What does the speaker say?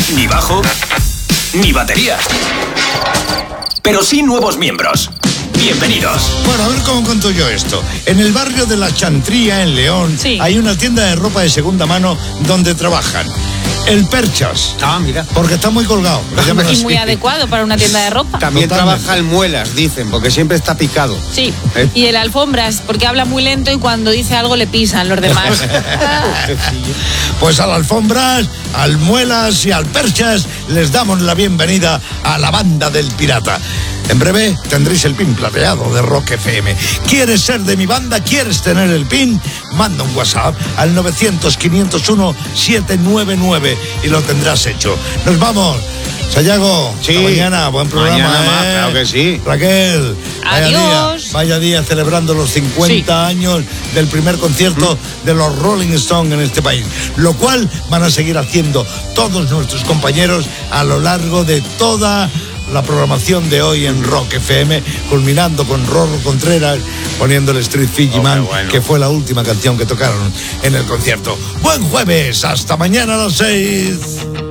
ni bajo, ni batería. Pero sí nuevos miembros. Bienvenidos. Bueno, a ver cómo cuento yo esto. En el barrio de La Chantría, en León, hay una tienda de ropa de segunda mano donde trabajan el Perchas. Ah, mira. Porque está muy colgado. Y muy adecuado para una tienda de ropa. También trabaja el Muelas, dicen, porque siempre está picado. Sí. Y el Alfombras, porque habla muy lento y cuando dice algo le pisan los demás. Pues al Alfombras, al Muelas y al Perchas les damos la bienvenida a la banda del Pirata. En breve tendréis el pin plateado de Rock FM. ¿Quieres ser de mi banda? ¿Quieres tener el pin? Manda un WhatsApp al 900-501-799 y lo tendrás hecho. ¡Nos vamos! Sayago, sí. Hasta mañana, buen programa. Mañana más, claro que sí. Raquel, adiós. Vaya día celebrando los 50 años del primer concierto de los Rolling Stones en este país. Lo cual van a seguir haciendo todos nuestros compañeros a lo largo de toda la programación de hoy en Rock FM, culminando con Rorro Contreras poniendo el Street Fiji Man, que fue la última canción que tocaron en el concierto. Buen jueves, hasta mañana a las 6.